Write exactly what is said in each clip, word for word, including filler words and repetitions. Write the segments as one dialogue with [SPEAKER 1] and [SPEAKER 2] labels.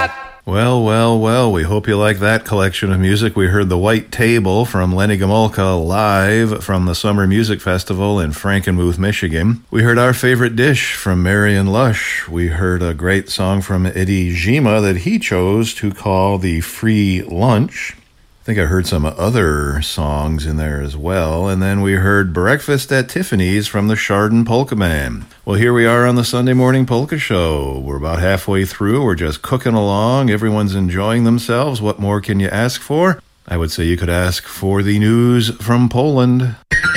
[SPEAKER 1] shot.
[SPEAKER 2] Well, well, well, we hope you like that collection of music. We heard The White Table from Lenny Gomulka live from the Summer Music Festival in Frankenmuth, Michigan. We heard Our Favorite Dish from Marion Lush. We heard a great song from Eddie Zima that he chose to call The Free Lunch. I think I heard some other songs in there as well. And then we heard Breakfast at Tiffany's from the Chardon Polka Band. Well, here we are on the Sunday Morning Polka Show. We're about halfway through. We're just cooking along. Everyone's enjoying themselves. What more can you ask for? I would say you could ask for the news from Poland.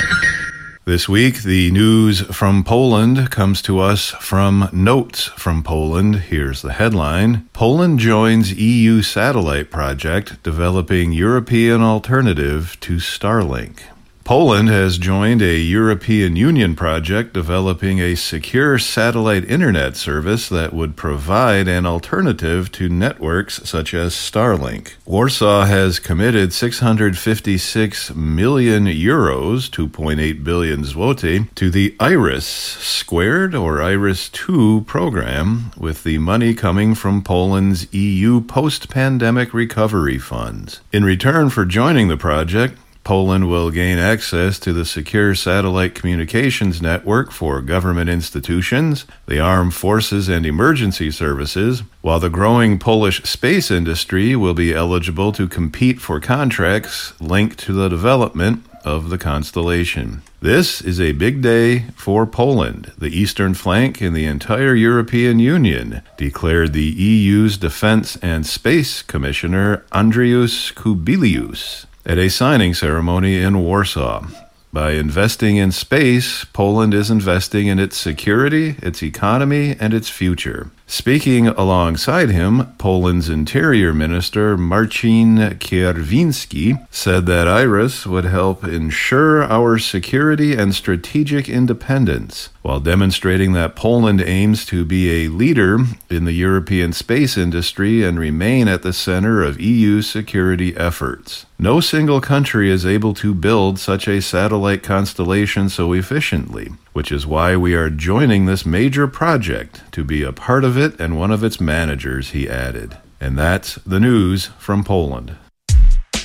[SPEAKER 2] This week, the news from Poland comes to us from Notes from Poland. Here's the headline. Poland joins E U satellite project developing European alternative to Starlink. Poland has joined a European Union project developing a secure satellite internet service that would provide an alternative to networks such as Starlink. Warsaw has committed six hundred fifty-six million euros, two point eight billion zloty, to the IRIS Squared or IRIS two program, with the money coming from Poland's E U post-pandemic recovery funds. In return for joining the project, Poland will gain access to the secure satellite communications network for government institutions, the armed forces and emergency services, while the growing Polish space industry will be eligible to compete for contracts linked to the development of the constellation. This is a big day for Poland, the eastern flank in the entire European Union, declared the E U's Defense and Space Commissioner Andrius Kubilius at a signing ceremony in Warsaw. By investing in space, Poland is investing in its security, its economy, and its future. Speaking alongside him, Poland's Interior Minister Marcin Kierwiński said that IRIS would help ensure our security and strategic independence, while demonstrating that Poland aims to be a leader in the European space industry and remain at the center of E U security efforts. No single country is able to build such a satellite constellation so efficiently, which is why we are joining this major project to be a part of it and one of its managers, he added. And that's the news from Poland.